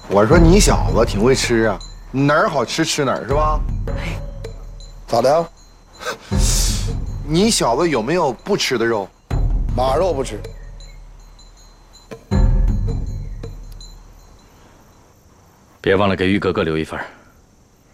我说你小子挺会吃啊，哪儿好吃吃哪儿是吧？ 咋的？ 你小子有没有不吃的肉？ 马肉不吃。 别忘了给玉哥哥留一份。